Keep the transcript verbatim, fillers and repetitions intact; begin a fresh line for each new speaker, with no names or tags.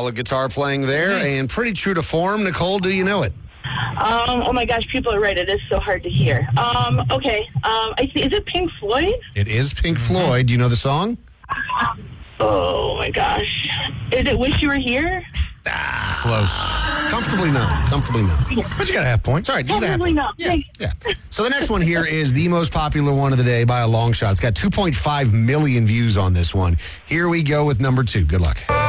solid guitar playing there, and pretty true to form. Nicole, do you know it?
Um, oh my gosh, people are right. It is so hard to hear. Um, okay. Um, I see. Is it Pink Floyd?
It is Pink Floyd. Do you know the song?
Oh my gosh. Is it Wish You Were Here?
Ah, close. Comfortably no. Comfortably no.
But you got to have points.
It's all right. You
Comfortably no.
Yeah, yeah. So the next one here is the most popular one of the day by a long shot. It's got two point five million views on this one. Here we go with number two. Good luck.